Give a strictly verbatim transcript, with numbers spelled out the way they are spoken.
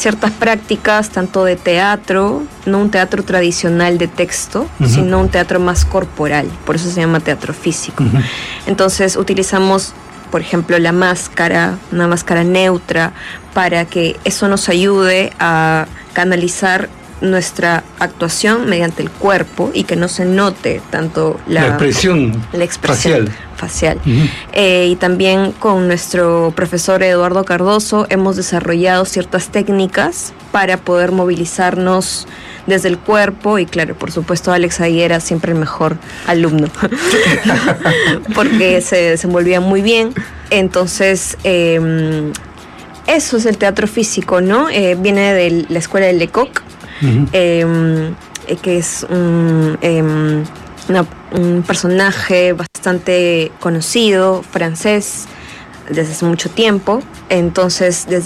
ciertas prácticas, tanto de teatro, no un teatro tradicional de texto, uh-huh. sino un teatro más corporal, por eso se llama teatro físico. Uh-huh. Entonces utilizamos, por ejemplo, la máscara, una máscara neutra, para que eso nos ayude a canalizar nuestra actuación mediante el cuerpo y que no se note tanto la, la expresión, la expresión facial. facial. Uh-huh. Eh, y también con nuestro profesor Eduardo Cardoso hemos desarrollado ciertas técnicas para poder movilizarnos desde el cuerpo, y claro, por supuesto Alex ahí era siempre el mejor alumno porque se desenvolvía muy bien. Entonces eh, eso es el teatro físico, ¿no? Eh, viene de la escuela de Lecoq. Uh-huh. eh, que es un, eh, una, un personaje bastante conocido, francés, desde hace mucho tiempo. Entonces, desde